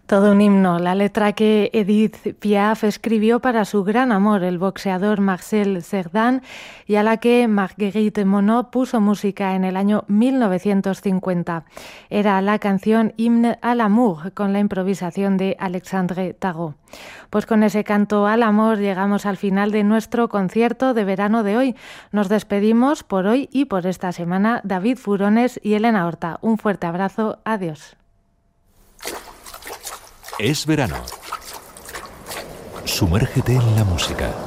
Todo un himno, la letra que Edith Piaf escribió para su gran amor, el boxeador Marcel Cerdan, y a la que Marguerite Monod puso música en el año 1950. Era la canción Hymne à l'amour, con la improvisación de Alexandre Tarot. Pues con ese canto al amor llegamos al final de nuestro concierto de verano de hoy. Nos despedimos por hoy y por esta semana, David Furones y Elena Horta. Un fuerte abrazo, adiós. Es verano. Sumérgete en la música.